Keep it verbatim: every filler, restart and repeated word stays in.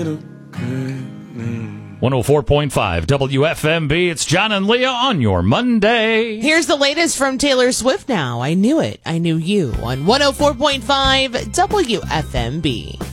one oh four point five W F M B. It's John and Leah on your Monday. Here's the latest from Taylor Swift now. I Knew It. I Knew You on one oh four point five W F M B.